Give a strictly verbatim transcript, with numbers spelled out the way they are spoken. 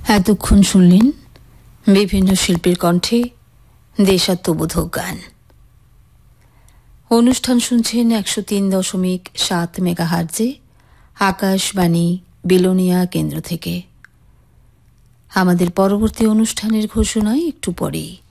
এতক্ষণ শুনলেন বিভিন্ন শিল্পীর কণ্ঠে দেশাত্মবোধক গান। অনুষ্ঠান শুনছেন একশো তিন দশমিক সাত মেগাহার্জে আকাশবাণী বিলোনিয়া কেন্দ্র থেকে। আমাদের পরবর্তী অনুষ্ঠানের ঘোষণায় একটু পরেই।